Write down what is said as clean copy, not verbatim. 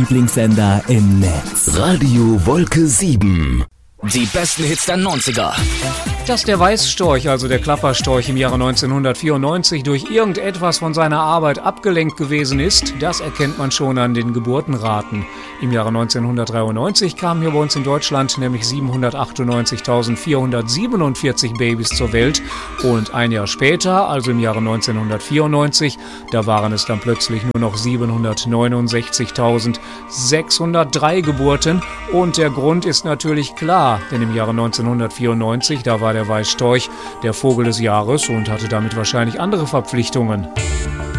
Lieblingssender im Netz. Radio Wolke 7. Die besten Hits der 90er. Dass der Weißstorch, also der Klapperstorch, im Jahre 1994 durch irgendetwas von seiner Arbeit abgelenkt gewesen ist, das erkennt man schon an den Geburtenraten. Im Jahre 1993 kamen hier bei uns in Deutschland nämlich 798.447 Babys zur Welt und ein Jahr später, also im Jahre 1994, da waren es dann plötzlich nur noch 769.603 Geburten und der Grund ist natürlich klar, denn im Jahre 1994, da war der Weißstorch der Vogel des Jahres und hatte damit wahrscheinlich andere Verpflichtungen.